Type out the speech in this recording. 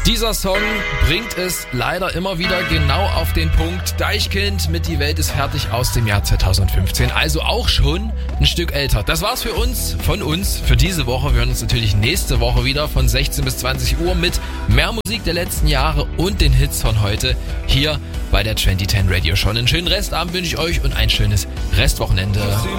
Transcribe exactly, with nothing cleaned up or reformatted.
Dieser Song bringt es leider immer wieder genau auf den Punkt. Deichkind mit Die Welt ist fertig aus dem Jahr zweitausendfünfzehn, also auch schon ein Stück älter. Das war's für uns, von uns, für diese Woche. Wir hören uns natürlich nächste Woche wieder von sechzehn bis zwanzig Uhr mit mehr Musik der letzten Jahre und den Hits von heute hier bei der zwanzig zehn Radio Show. Einen schönen Restabend wünsche ich euch und ein schönes Restwochenende.